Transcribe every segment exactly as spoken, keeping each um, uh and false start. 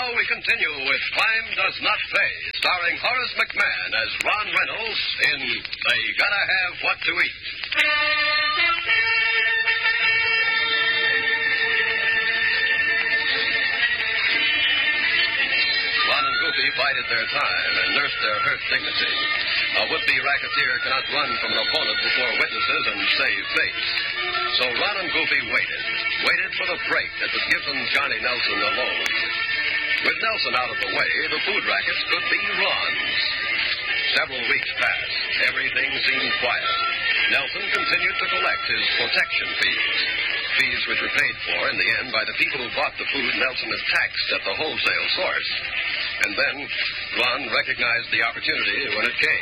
we continue with Crime Does Not Pay, starring Horace McMahon as Ron Reynolds in They Gotta Have What to Eat. Ron and Goofy bided their time and nursed their hurt dignity. A would-be racketeer cannot run from an opponent before witnesses and save face. So Ron and Goofy waited, waited for the break that would give them Johnny Nelson alone. With Nelson out of the way, the food rackets could be Ron's. Several weeks passed. Everything seemed quiet. Nelson continued to collect his protection fees. Fees which were paid for, in the end, by the people who bought the food Nelson had taxed at the wholesale source. And then Ron recognized the opportunity when it came.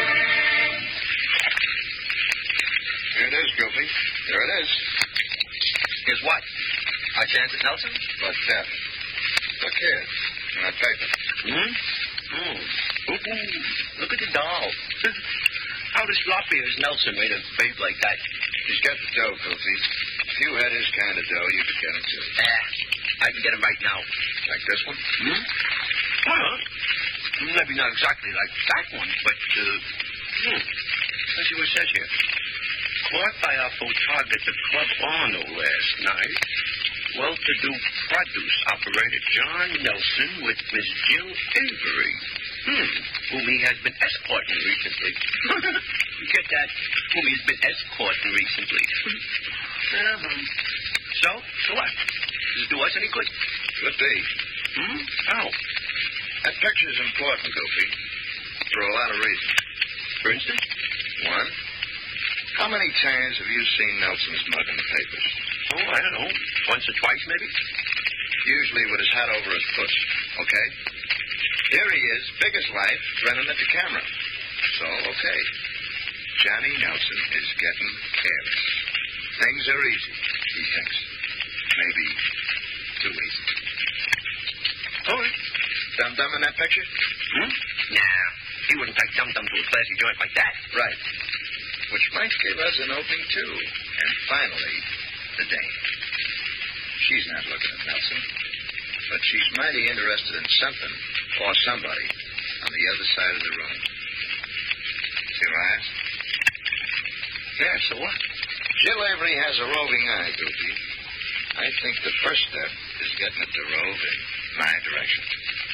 Here it is, Goofy. There it is. Here's what? Our chance at Nelson? What's that? Look here. In that paper. Hmm? Oh. Ooh, look at the doll. How does floppy as Nelson made a babe like that? He's got the dough, Goofy. If you had his kind of dough, you could get him, too. Ah, I can get him right now. Like this one? Hmm? Well, maybe not exactly like that one, but, uh, hmm. Let's see what it says here. Caught by our photographer Club Arnold last night. Well-to-do produce operator John Nelson with Miss Jill Avery. Hmm. Whom he has been escorting recently. Get that? Whom he's been escorting recently. uh-huh. So, so what? Does it do us any good? Could be. Hmm? How? That picture's important, Goofy. For a lot of reasons. For instance? One, how many times have you seen Nelson's mug in the papers? Oh, I don't know. Once or twice, maybe? Usually with his hat over his puss. Okay? Here he is, big as life, grinning at the camera. So, okay. Johnny Nelson is getting careless. Things are easy, he thinks. Maybe too easy. All right. Dum-Dum in that picture? Hmm? Nah. He wouldn't take Dum-Dum to a classy joint like that. Right. Which might give us an opening, too. And finally, the dame. She's not looking at Nelson, but she's mighty interested in something or somebody on the other side of the room. See her eyes? Yeah, so what? Jill Avery has a roving eye, Goofy. I think the first step is getting it to rove in my direction.